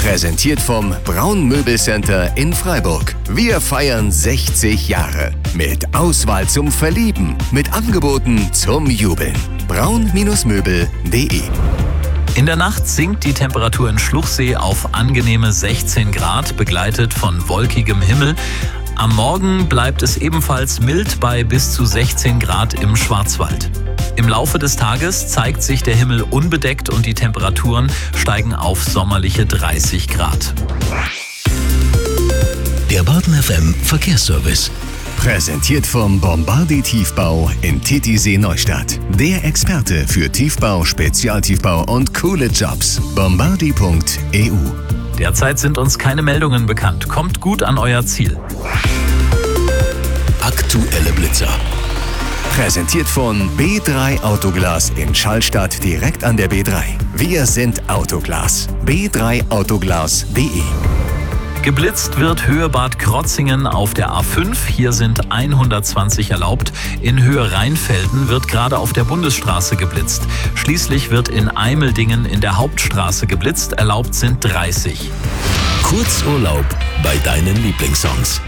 Präsentiert vom Braun Möbelcenter in Freiburg. Wir feiern 60 Jahre. Mit Auswahl zum Verlieben. Mit Angeboten zum Jubeln. braun-möbel.de. In der Nacht sinkt die Temperatur in Schluchsee auf angenehme 16 Grad, begleitet von wolkigem Himmel. Am Morgen bleibt es ebenfalls mild bei bis zu 16 Grad im Schwarzwald. Im Laufe des Tages zeigt sich der Himmel unbedeckt und die Temperaturen steigen auf sommerliche 30 Grad. Der Baden FM Verkehrsservice. Präsentiert vom Bombardi Tiefbau in Titisee Neustadt. Der Experte für Tiefbau, Spezialtiefbau und coole Jobs. Bombardi.eu. Derzeit sind uns keine Meldungen bekannt. Kommt gut an euer Ziel. Aktuelle Blitzer. Präsentiert von B3 Autoglas in Schallstadt direkt an der B3. Wir sind Autoglas. b3autoglas.de. Geblitzt wird Höhe Bad Krotzingen auf der A5. Hier sind 120 erlaubt. In Höhe Rheinfelden wird gerade auf der Bundesstraße geblitzt. Schließlich wird in Eimeldingen in der Hauptstraße geblitzt. Erlaubt sind 30. Kurzurlaub bei deinen Lieblingssongs.